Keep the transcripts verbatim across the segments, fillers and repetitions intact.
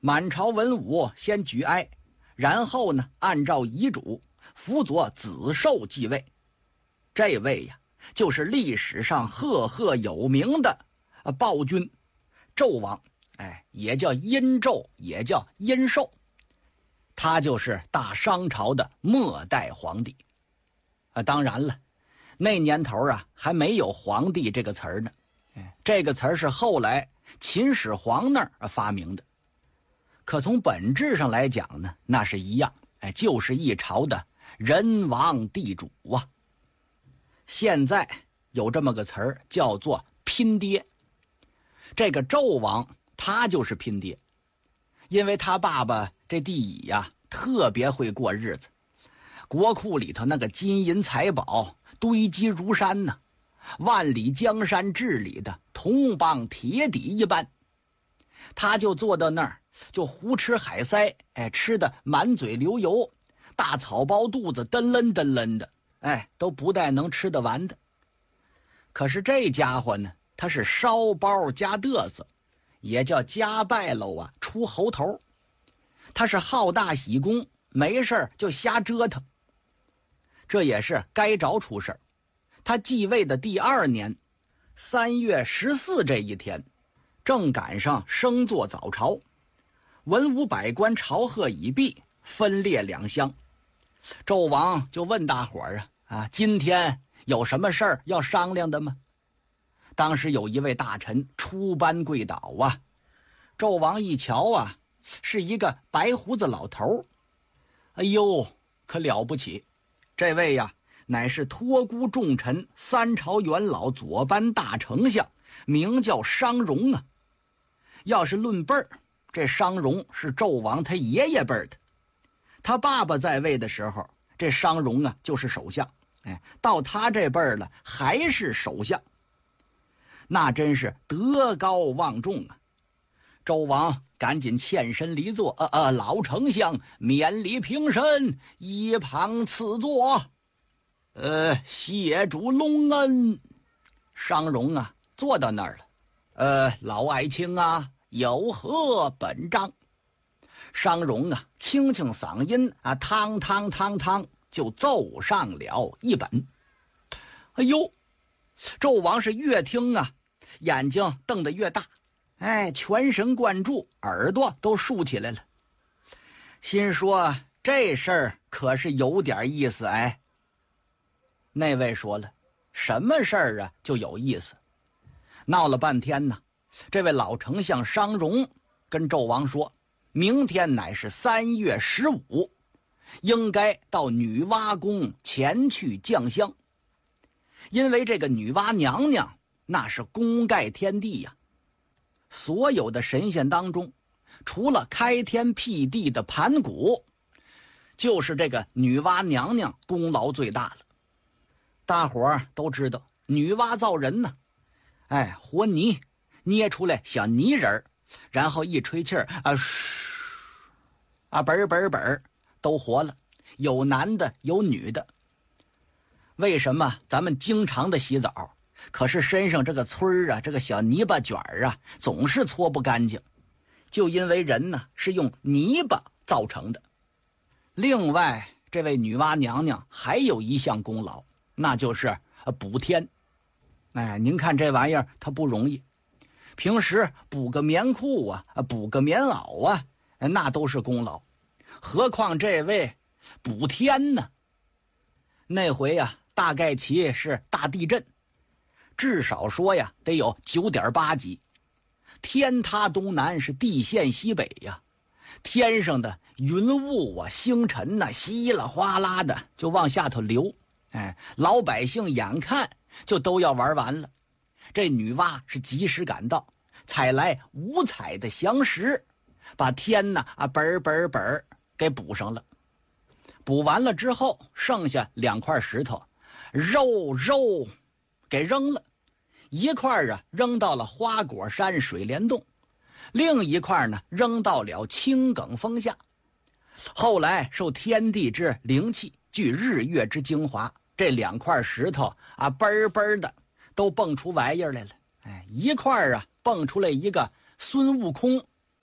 满朝文武先举哀，然后呢，按照遗嘱辅佐子寿继位。这位呀，就是历史上赫赫有名的暴君纣王，哎，也叫殷纣，也叫殷寿。他就是大商朝的末代皇帝。啊，当然了，那年头啊，还没有皇帝这个词儿呢。哎，这个词儿是后来秦始皇那儿发明的。可从本质上来讲呢，那是一样，哎，就是一朝的人王地主啊。现在有这么个词儿叫做拼爹。这个纣王他就是拼爹，因为他爸爸这地乙呀特别会过日子，国库里头那个金银财宝堆积如山呢，万里江山治理的铜棒铁底一般。他就坐到那儿就胡吃海塞，哎，吃的满嘴流油，大草包肚子噔楞噔楞的，哎，都不带能吃得完的。可是这家伙呢，他是烧包加嘚瑟，也叫家败喽啊，出猴头。他是好大喜功，没事就瞎折腾。这也是该着出事儿。他继位的第二年，三月十四这一天，正赶上升座早朝，文武百官朝贺已毕，分列两厢。纣王就问大伙儿啊啊，今天有什么事儿要商量的吗？当时有一位大臣出班跪倒啊，纣王一瞧啊，是一个白胡子老头。哎呦，可了不起！这位呀，乃是托孤重臣三朝元老左班大丞相，名叫商容啊。要是论辈儿，这商容是纣王他爷爷辈儿的。他爸爸在位的时候，这商容啊就是首相，哎，到他这辈儿了还是首相，那真是德高望重啊。纣王赶紧欠身离座，呃呃，老丞相免礼平身，一旁赐座。呃，谢主隆恩。商容啊，坐到那儿了。呃，老爱卿啊，有何本章？商容啊，清清嗓音啊，汤汤汤汤就奏上了一本。哎呦，纣王是越听啊，眼睛瞪得越大，哎，全神贯注，耳朵都竖起来了，心说这事儿可是有点意思。哎，那位说了，什么事儿啊就有意思？闹了半天呢，这位老丞相商容跟纣王说，明天乃是三月十五，应该到女娲宫前去降香，因为这个女娲娘娘那是功盖天地呀。所有的神仙当中，除了开天辟地的盘古，就是这个女娲娘娘功劳最大了。大伙儿都知道，女娲造人呢，哎，和泥捏出来小泥人，然后一吹气儿啊，啊，本本本都活了，有男的有女的。为什么咱们经常的洗澡，可是身上这个村儿啊，这个小泥巴卷儿啊，总是搓不干净？就因为人呢是用泥巴造成的。另外，这位女娲娘娘还有一项功劳，那就是补天。哎，您看这玩意儿它不容易，平时补个棉裤啊，补个棉袄啊，那都是功劳，何况这位补天呢？那回呀，大概其是大地震，至少说呀得有 九点八 级，天塌东南，是地陷西北呀，天上的云雾啊星辰呐、啊、稀啦哗啦的就往下头流，哎，老百姓眼看就都要玩完了。这女娲是及时赶到，采来五彩的祥石，把天呢啊本本本给补上了。补完了之后，剩下两块石头，肉肉给扔了，一块啊扔到了花果山水帘洞，另一块呢扔到了青埂峰下。后来受天地之灵气，聚日月之精华，这两块石头啊嘣嘣的都蹦出玩意儿来了。哎，一块啊蹦出来一个孙悟空，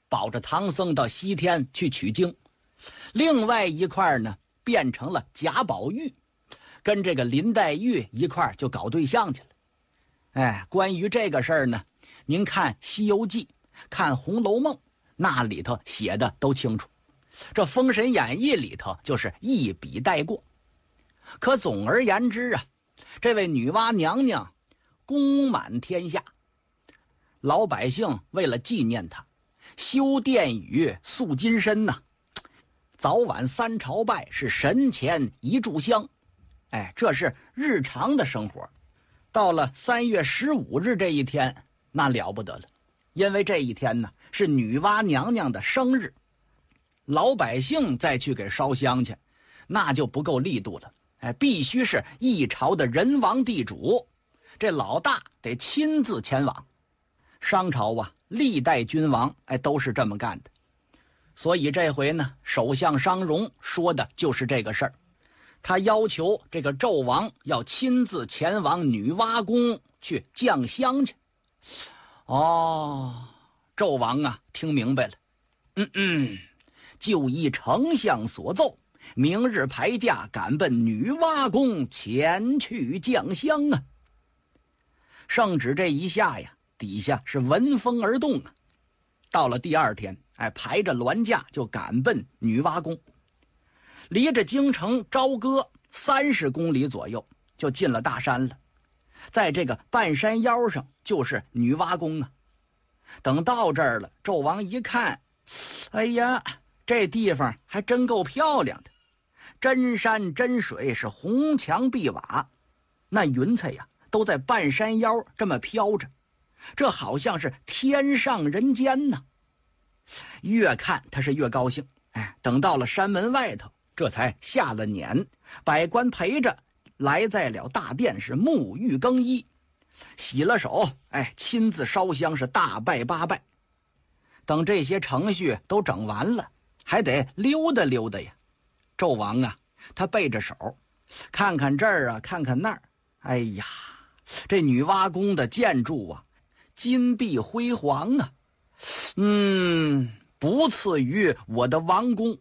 保着唐僧到西天去取经。另外一块呢，变成了贾宝玉，跟这个林黛玉一块就搞对象去了。哎，关于这个事儿呢，您看《西游记》，看《红楼梦》，那里头写的都清楚。这《封神演义》里头就是一笔带过。可总而言之啊，这位女娲娘娘功满天下，老百姓为了纪念她，修殿宇、塑金身呐、啊，早晚三朝拜，是神前一炷香。哎，这是日常的生活。到了三月十五日这一天，那了不得了，因为这一天呢是女娲娘娘的生日，老百姓再去给烧香去，那就不够力度了。哎，必须是一朝的人王地主，这老大得亲自前往。商朝啊，历代君王哎都是这么干的。所以这回呢，首相商容说的就是这个事儿。他要求这个纣王要亲自前往女娲宫去降香去。哦，纣王啊，听明白了，嗯嗯，就依丞相所奏，明日排驾赶奔女娲宫前去降香啊。圣旨这一下呀，底下是闻风而动啊。到了第二天，哎，排着銮驾就赶奔女娲宫。离着京城朝歌三十公里左右，就进了大山了。在这个半山腰上就是女娲宫啊。等到这儿了，纣王一看，哎呀，这地方还真够漂亮的，真山真水，是红墙碧瓦，那云彩呀都在半山腰这么飘着，这好像是天上人间呢。越看他是越高兴。哎，等到了山门外头，这才下了辇，百官陪着来在了大殿，是沐浴更衣，洗了手，哎，亲自烧香，是大拜八拜。等这些程序都整完了，还得溜达溜达呀。纣王啊，他背着手，看看这儿啊，看看那儿。哎呀，这女娲宫的建筑啊，金碧辉煌啊，嗯，不次于我的王宫。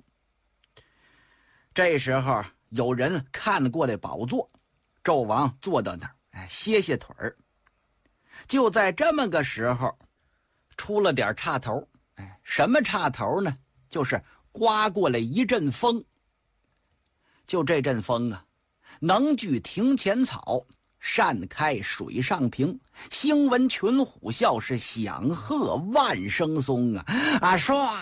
这时候有人看过来宝座，纣王坐到那儿，哎，歇歇腿儿。就在这么个时候，出了点岔头。哎，什么岔头呢？就是刮过来一阵风。就这阵风啊，能聚庭前草，善开水上平，兴闻群虎啸，是响鹤万声松啊！啊，唰，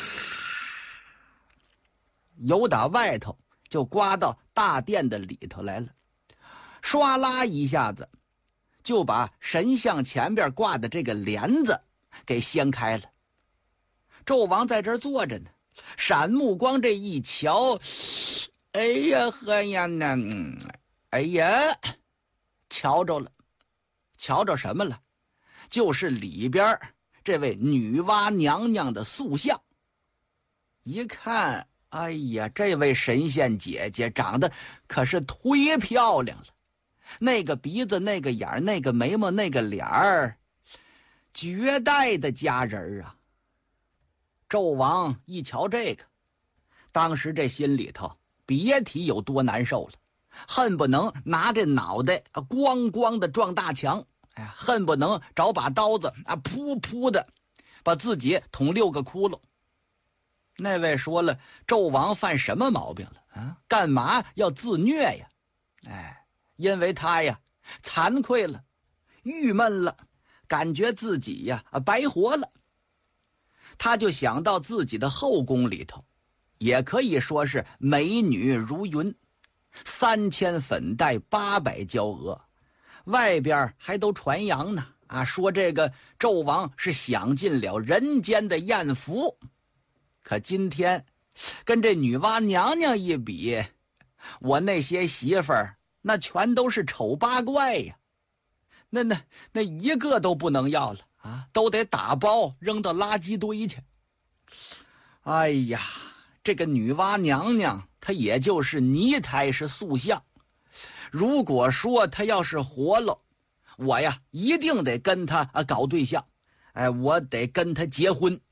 由打外头就刮到大殿的里头来了，唰啦一下子就把神像前边挂的这个帘子给掀开了。纣王在这儿坐着呢，闪目光这一瞧，哎呀呵呀那，哎呀，瞧着了，瞧着什么了？就是里边这位女娲娘娘的塑像。一看，哎呀，这位神仙姐姐长得可是忒漂亮了，那个鼻子，那个眼，那个眉毛，那个脸儿，绝代的佳人啊！纣王一瞧这个，当时这心里头别提有多难受了，恨不能拿这脑袋啊咣咣的撞大墙，哎，恨不能找把刀子啊噗噗的把自己捅六个窟窿。那位说了，纣王犯什么毛病了啊？干嘛要自虐呀？哎，因为他呀惭愧了，郁闷了，感觉自己呀啊白活了。他就想到自己的后宫里头，也可以说是美女如云，三千粉黛，八百娇娥，外边还都传扬呢啊，说这个纣王是享尽了人间的艳福。可今天跟这女娲娘娘一比，我那些媳妇儿那全都是丑八怪呀，那那那一个都不能要了啊，都得打包扔到垃圾堆去。哎呀，这个女娲娘娘她也就是泥胎，是塑像。如果说她要是活了，我呀一定得跟她啊搞对象，哎，我得跟她结婚，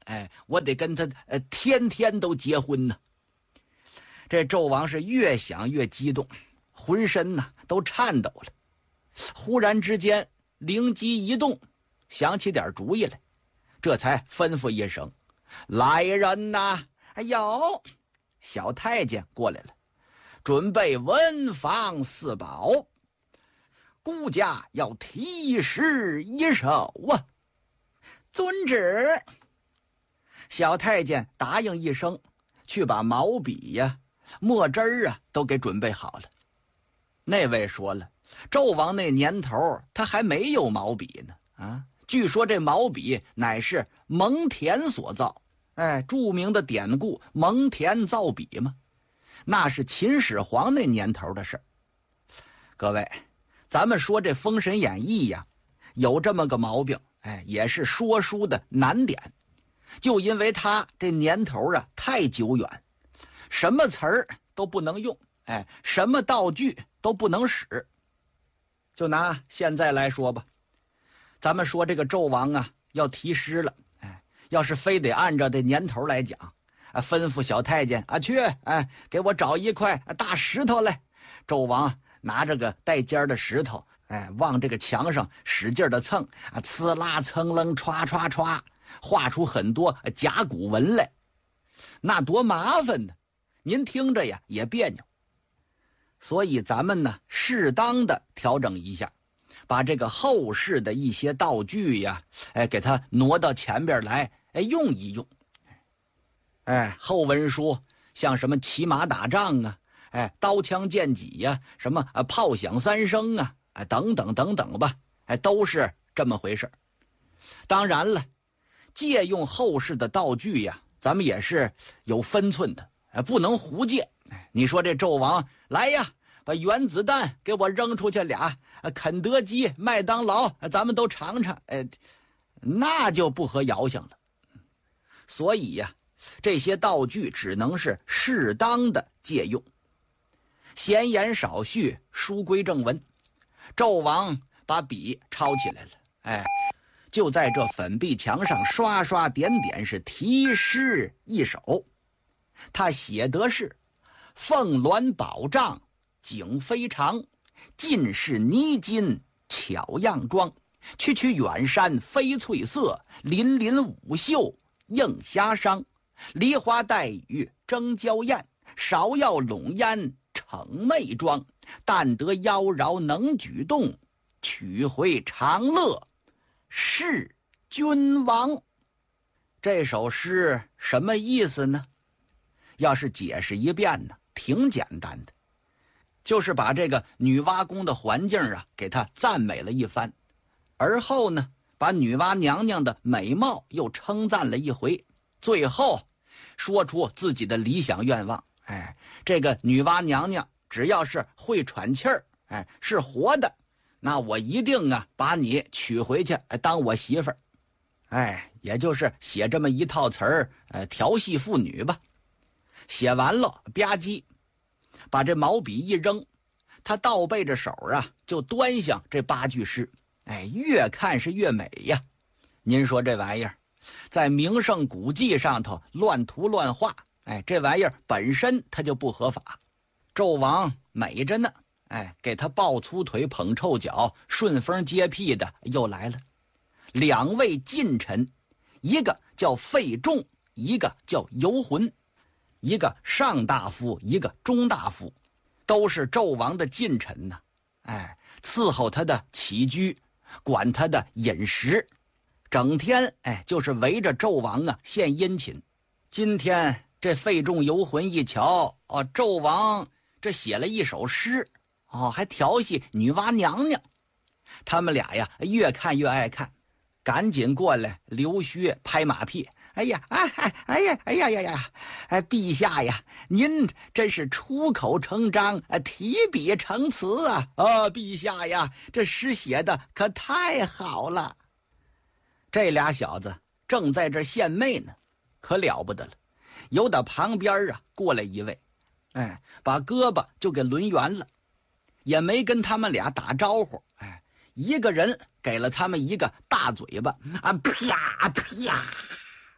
哎，我得跟他呃天天都结婚呢。这纣王是越想越激动，浑身呢都颤抖了。忽然之间灵机一动，想起点主意来，这才吩咐一声：“来人呐！”哎呦，小太监过来了，准备文房四宝，孤家要题诗一首啊！遵旨。小太监答应一声，去把毛笔呀、墨汁儿啊都给准备好了。那位说了，纣王那年头他还没有毛笔呢啊！据说这毛笔乃是蒙恬所造，哎，著名的典故蒙恬造笔嘛，那是秦始皇那年头的事儿。各位，咱们说这《封神演义》呀，有这么个毛病，哎，也是说书的难点，就因为他这年头啊太久远，什么词儿都不能用，哎，什么道具都不能使。就拿现在来说吧，咱们说这个纣王啊要题诗了，哎，要是非得按照这年头来讲，啊，吩咐小太监啊去，哎，给我找一块大石头来。纣王拿着个带尖的石头，哎，往这个墙上使劲的蹭啊，呲啦蹭楞，歘歘歘，画出很多甲骨文来，那多麻烦呢！您听着呀也别扭。所以咱们呢，适当的调整一下，把这个后世的一些道具呀，哎，给它挪到前边来，哎，用一用。哎，后文书像什么骑马打仗啊，哎，刀枪剑戟呀，什么啊炮响三声啊，哎，等等等等吧，哎，都是这么回事。当然了，借用后世的道具呀，咱们也是有分寸的，哎，不能胡借。你说这纣王来呀，把原子弹给我扔出去俩，肯德基、麦当劳，咱们都尝尝，哎，那就不合遥想了。所以呀，这些道具只能是适当的借用。闲言少叙，书归正文。纣王把笔抄起来了，哎，就在这粉壁墙上刷刷点点，是题诗一首。他写的是：凤鸾宝帐景非常，尽是泥金巧样装。区区远山飞翠色，鳞鳞舞袖映霞裳。梨花带雨争娇艳，芍药笼烟逞媚妆。但得妖娆能举动，取回长乐是君王。这首诗什么意思呢？要是解释一遍呢，挺简单的，就是把这个女娲宫的环境啊给她赞美了一番，而后呢把女娲娘娘的美貌又称赞了一回，最后说出自己的理想愿望。哎，这个女娲娘娘只要是会喘气儿，哎，是活的，那我一定啊把你娶回去，哎，当我媳妇儿。哎，也就是写这么一套词儿，呃，调戏妇女吧。写完了，吧唧，把这毛笔一扔，他倒背着手啊，就端详这八句诗。哎，越看是越美呀。您说这玩意儿，在名胜古迹上头乱涂乱画，哎，这玩意儿本身它就不合法。纣王美着呢，哎，给他抱粗腿捧臭脚，顺风接屁的又来了。两位近臣，一个叫费仲，一个叫游魂，一个上大夫，一个中大夫，都是纣王的近臣呐。哎，伺候他的起居，管他的饮食，整天哎就是围着纣王啊献殷勤。今天这费仲游魂一瞧，哦，纣王这写了一首诗，哦，还调戏女娲娘娘。他们俩呀越看越爱看，赶紧过来溜须拍马屁。哎呀，哎哎哎呀，哎呀呀呀，哎，陛下呀，您真是出口成章，提笔成词啊！啊，陛下呀，这诗写的可太好了。这俩小子正在这献媚呢，可了不得了。由打旁边啊过来一位，哎，把胳膊就给抡圆了，也没跟他们俩打招呼，哎，一个人给了他们一个大嘴巴啊，啪啪。